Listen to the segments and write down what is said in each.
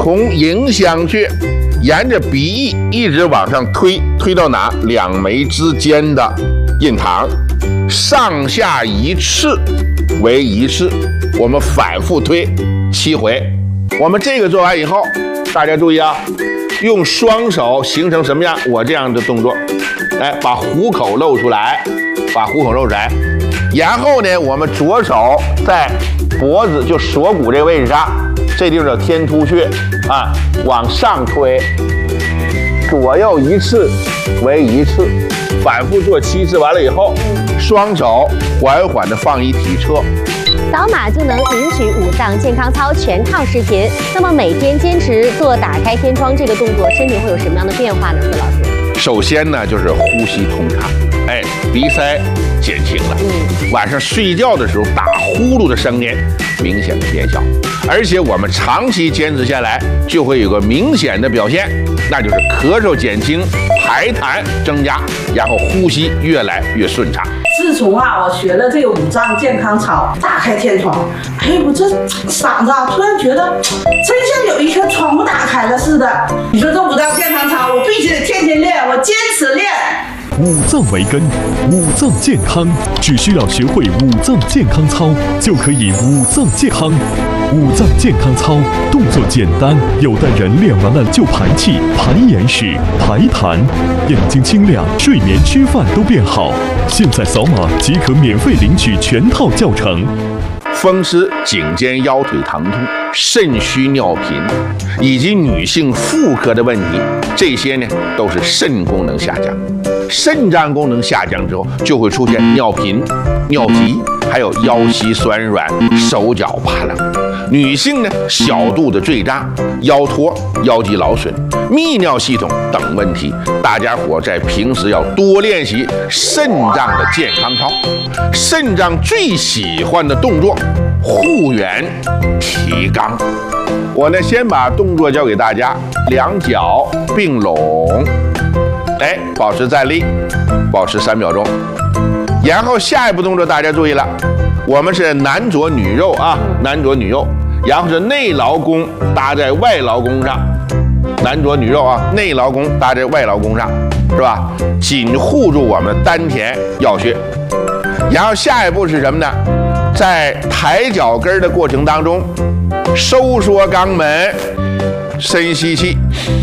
从迎香穴沿着鼻翼一直往上推，推到哪？两眉之间的印堂，上下一次为一次，我们反复推7回。我们这个做完以后，大家注意啊，用双手形成什么样？我这样的动作，来把虎口露出来，把虎口露出来。然后呢，我们左手在脖子就锁骨这个位置上，这地方叫天突穴啊，往上推，左右一次为一次，反复做7次。完了以后，双手缓缓的放一体侧。 扫码就能领取五脏健康操全套视频。那么每天坚持做打开天窗这个动作，身体会有什么样的变化呢？孙老师， 首先呢，就是呼吸通畅，鼻塞减轻了。晚上睡觉的时候打呼噜的声音明显的减小，而且我们长期坚持下来，就会有个明显的表现，那就是咳嗽减轻，排痰增加，然后呼吸越来越顺畅。 自从我学了这个五脏健康操，打开天窗，我这嗓子突然觉得真像有一颗窗户打开了似的。你说这五脏健康操，我必须得天天练，我坚持练。 五脏为根，五脏健康，只需要学会五脏健康操，就可以五脏健康。五脏健康操动作简单，有的人练完了就排气、排眼屎、排痰，眼睛清亮，睡眠、吃饭都变好。现在扫码即可免费领取全套教程。 风湿、颈肩腰腿疼痛、肾虚尿频，以及女性妇科的问题，这些呢都是肾功能下降。肾脏功能下降之后，就会出现尿频、尿急，还有腰膝酸软、手脚怕冷。女性呢，小肚子坠胀、腰托、腰肌劳损、泌尿系统等问题，大家伙在平时要多练习肾脏的健康操。肾脏最喜欢的动作，护圆提肛。我呢，先把动作教给大家，两脚并拢，保持站立，保持3秒钟。然后下一步动作大家注意了，我们是男左女右啊，男左女右，然后是内劳宫搭在外劳宫上，男左女右啊，内劳宫搭在外劳宫上，是吧？紧护住我们丹田要穴。然后下一步是什么呢？在抬脚跟的过程当中，收缩肛门，深吸气，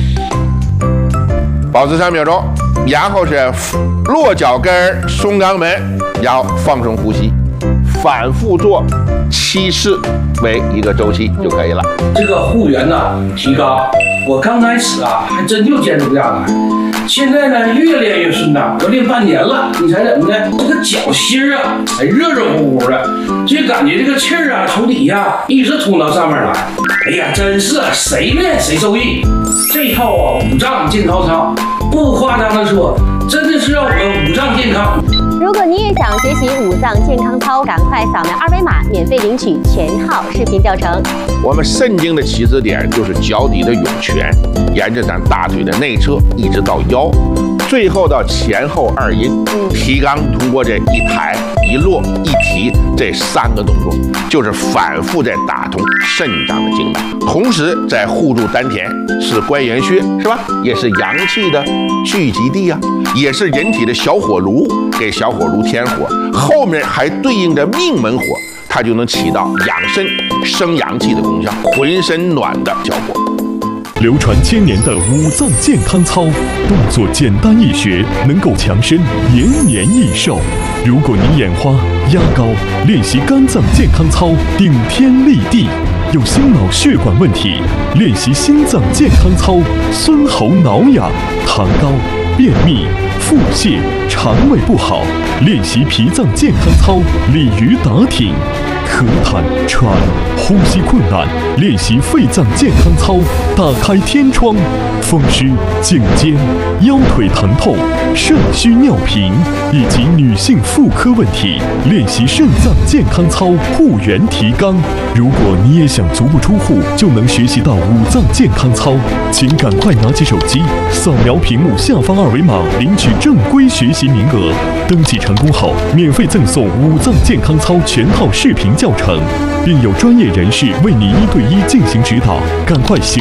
保持3秒钟。然后是落脚跟，松肛门，然后放松呼吸，反复做7次为一个周期就可以了。 这个护圆提肛，我刚开始还真就坚持不下来，现在呢越练越顺当，要练半年了。你猜怎么的？这个脚心还热热乎乎的，就感觉这个气儿从底下一直通到上面来。哎呀，真是谁练谁受益。这套五脏健康操，不夸张的说，真的是让我们五脏健康。 如果你也想学习五脏健康操，赶快扫描2维码，免费领取全套视频教程。 我们肾经的起止点就是脚底的涌泉，沿着咱大腿的内侧一直到腰，最后到前后2阴。提肛通过这一抬、一落、一提这3个动作，就是反复在打通肾脏的经脉，同时在护住丹田，是关元穴，是吧？也是阳气的聚集地啊，也是人体的小火炉，给小火炉添火，后面还对应着命门火，它就能起到养肾、生阳气的功效，浑身暖的效果。 流传1000年的五脏健康操，动作简单易学，能够强身延年益寿。如果你眼花、压高，练习肝脏健康操顶天立地；有心脑血管问题，练习心脏健康操孙喉挠痒；痰高、便秘、腹泻、肠胃不好，练习脾脏健康操鲤鱼打挺；咳痰、喘、呼吸困难，练习肺脏健康操打开天窗；风湿、颈肩、腰腿疼痛、肾虚尿频以及女性妇科问题，练习肾脏健康操护圆提肛。如果你也想足不出户就能学习到五脏健康操，请赶快拿起手机扫描屏幕下方2维码，领取正规学习名额。登记成功后，免费赠送五脏健康操全套视频教程，并有专业人士为你1对1进行指导。赶快行